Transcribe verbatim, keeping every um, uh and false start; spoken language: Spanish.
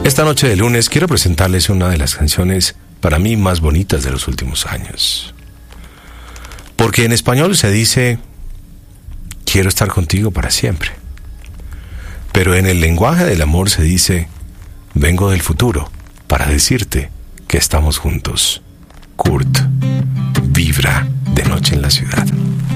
Esta noche de lunes quiero presentarles una de las canciones para mí más bonitas de los últimos años. Porque en español se dice, quiero estar contigo para siempre. Pero en el lenguaje del amor se dice, vengo del futuro para decirte que estamos juntos. Kurt, Vibra de noche en la ciudad.